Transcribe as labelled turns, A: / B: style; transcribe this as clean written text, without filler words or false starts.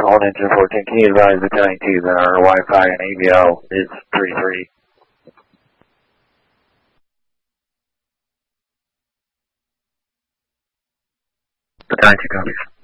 A: Hold engine 14. Can you advise Battalion 2 that our Wi-Fi and AVL is 3-3? Battalion 2 copies.